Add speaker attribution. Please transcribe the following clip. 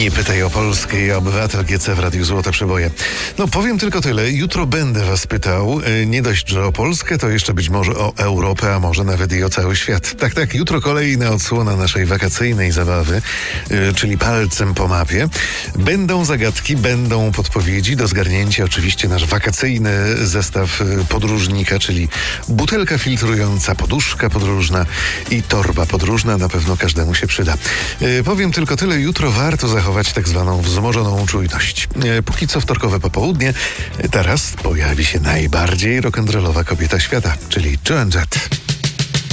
Speaker 1: Nie pytaj o Polskę i obywatel GC w Radiu Złote Przeboje. No powiem tylko tyle. Jutro będę was pytał. Nie dość, że o Polskę, to jeszcze być może o Europę, a może nawet i o cały świat. Tak. Jutro kolejna odsłona naszej wakacyjnej zabawy, czyli palcem po mapie. Będą zagadki, będą podpowiedzi. Do zgarnięcia oczywiście nasz wakacyjny zestaw podróżnika, czyli butelka filtrująca, poduszka podróżna i torba podróżna. Na pewno każdemu się przyda. Powiem tylko tyle. Jutro warto zachować tak zwaną wzmożoną czujność. Póki co wtorkowe popołudnie. Teraz pojawi się najbardziej rock'n'rollowa kobieta świata, czyli Joan Jett.